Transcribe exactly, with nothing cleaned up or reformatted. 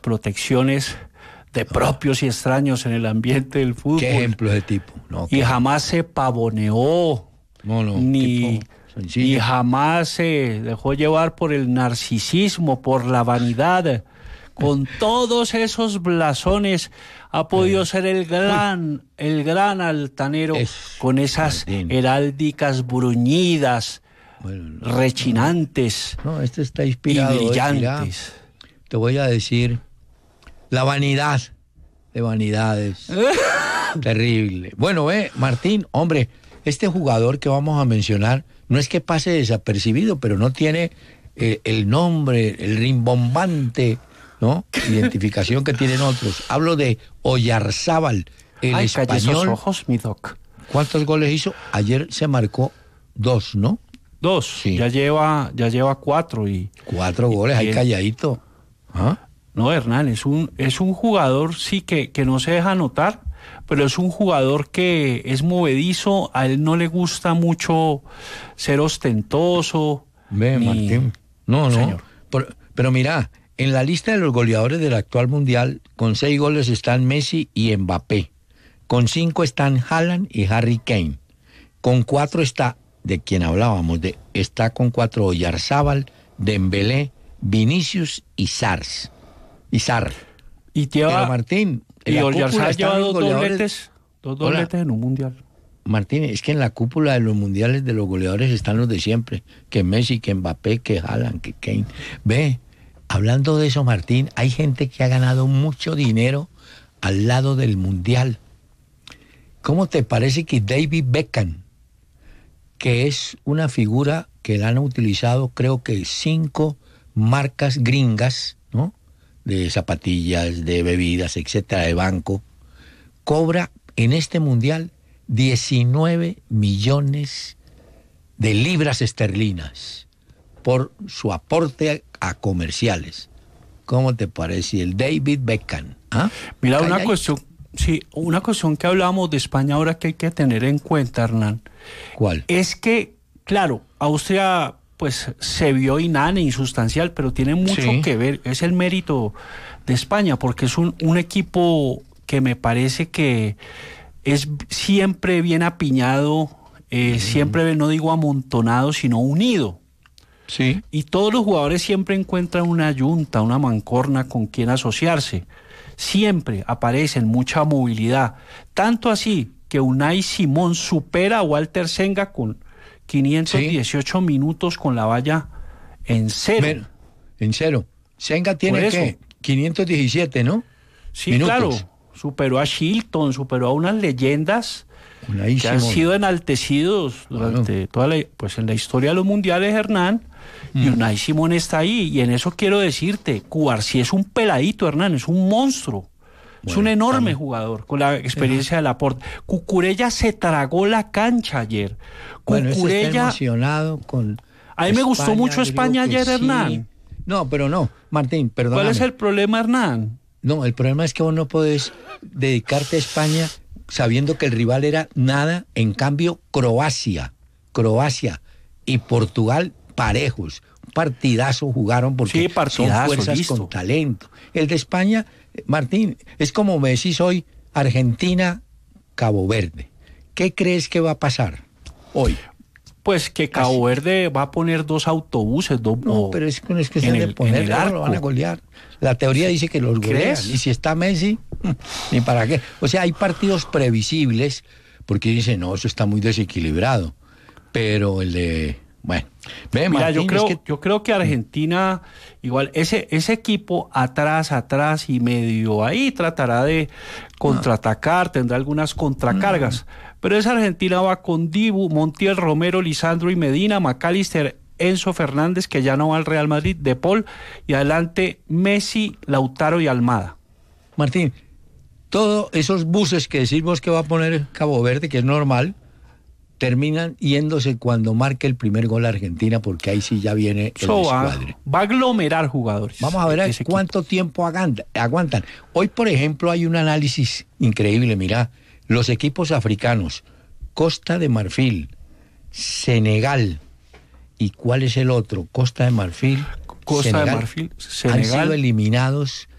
protecciones de propios y extraños en el ambiente del fútbol. ¿Qué ejemplo de tipo? No, y jamás se pavoneó, no, no, ni, ni jamás se dejó llevar por el narcisismo, por la vanidad. Con todos esos blasones ha podido ser el gran, el gran altanero, es, con esas Martín. heráldicas bruñidas, bueno, no, rechinantes, no, no, este está inspirado, y brillantes. Mira, te voy a decir, la vanidad de vanidades, terrible. Bueno, eh, Martín, hombre, este jugador que vamos a mencionar no es que pase desapercibido, pero no tiene eh, el nombre, el rimbombante, ¿no? Identificación que tienen otros. Hablo de Oyarzábal, el Ay, español. Esos ojos, mi doc. ¿Cuántos goles hizo? Ayer se marcó dos, ¿no? Dos. Sí. Ya lleva, ya lleva cuatro y. Cuatro goles, ahí calladito. ¿Ah? No, Hernán, es un, es un jugador, sí, que, que no se deja notar, pero es un jugador que es movedizo, a él no le gusta mucho ser ostentoso. Ve, ni... Martín. No, no. Señor. Por, pero mira. En la lista de los goleadores del actual Mundial, con seis goles están Messi y Mbappé. Con cinco están Haaland y Harry Kane. Con cuatro está, de quien hablábamos, de, está con cuatro Oyarzábal, Dembélé, Vinicius y Sars. Y Sar. Y lleva... Pero Martín... Y Oyarzábal lleva dos dobletes, dos dobletes Hola. en un Mundial. Martín, es que en la cúpula de los mundiales de los goleadores están los de siempre. Que Messi, que Mbappé, que Haaland, que Kane. Ve... Hablando de eso, Martín, hay gente que ha ganado mucho dinero al lado del Mundial. ¿Cómo te parece que David Beckham, que es una figura que la han utilizado, creo que cinco marcas gringas, ¿no? De zapatillas, de bebidas, etcétera, de banco, cobra en este Mundial diecinueve millones de libras esterlinas por su aporte a comerciales? ¿Cómo te parece el David Beckham? ¿Ah? Mira, una ahí. cuestión, sí, una cuestión que hablábamos de España ahora que hay que tener en cuenta, Hernán. ¿Cuál? Es que, claro, Austria pues se vio inane, insustancial, pero tiene mucho sí. que ver, es el mérito de España, porque es un, un equipo que me parece que es siempre bien apiñado, eh, mm. siempre, no digo amontonado, sino unido. Sí. Y todos los jugadores siempre encuentran una yunta, una mancorna con quien asociarse. Siempre aparecen, mucha movilidad. Tanto así que Unai Simón supera a Walter Senga con quinientos dieciocho sí. minutos con la valla en cero. Bueno, en cero. Senga tiene ¿qué? quinientos diecisiete, ¿no? Sí, minutos. Claro. Superó a Shilton, superó a unas leyendas Unai que Simón. Han sido enaltecidos durante bueno. toda la, pues en la historia de los mundiales, Hernán. Y Unai Simón está ahí, y en eso quiero decirte, Cubarsí es un peladito, Hernán, es un monstruo, bueno, es un enorme también. jugador, con la experiencia de Laporte. Cucurella se tragó la cancha ayer. Bueno, Cucurella... está emocionado con A mí España, me gustó mucho España ayer, sí. Hernán. No, pero no, Martín, perdóname. ¿Cuál es el problema, Hernán? No, el problema es que vos no podés dedicarte a España sabiendo que el rival era nada, en cambio Croacia, Croacia y Portugal parejos, un partidazo jugaron porque sí, son fuerzas listo. con talento. El de España, Martín, es como me decís hoy, Argentina, Cabo Verde. ¿Qué crees que va a pasar hoy? Pues que Cabo Así. Verde va a poner dos autobuses, dos No, pero es que no es cuestión de poner, no lo van a golear. La teoría dice que los golean, y si está Messi, ni para qué. O sea, hay partidos previsibles, porque dicen, no, eso está muy desequilibrado. Pero el de... Bueno, ve, Mira, Martín, yo creo, es que... yo creo que Argentina, igual, ese, ese equipo atrás, atrás y medio ahí tratará de contraatacar, no. tendrá algunas contracargas, no. pero esa Argentina va con Dibu, Montiel, Romero, Lisandro y Medina, McAllister, Enzo Fernández, que ya no va al Real Madrid, De Paul, y adelante Messi, Lautaro y Almada. Martín, todos esos buses que decimos que va a poner Cabo Verde, que es normal, terminan yéndose cuando marque el primer gol a Argentina, porque ahí sí ya viene el so descuadre. Va, va a aglomerar jugadores. Vamos a ver cuánto equipo. tiempo aguantan. Hoy, por ejemplo, hay un análisis increíble. Mira, los equipos africanos, Costa de Marfil, Senegal, ¿y cuál es el otro? Costa de Marfil, Costa Senegal, de Marfil, Senegal. Han sido eliminados